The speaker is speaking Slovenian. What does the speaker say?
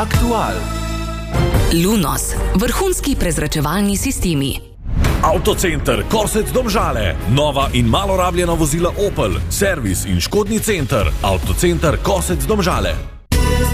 Aktual. Lunos, vrhunski prezračevalni sistemi. Avtocenter Kosec Domžale. Nova in malo rabljena vozila Opel. Servis in škodni center. Avtocenter Kosec Domžale.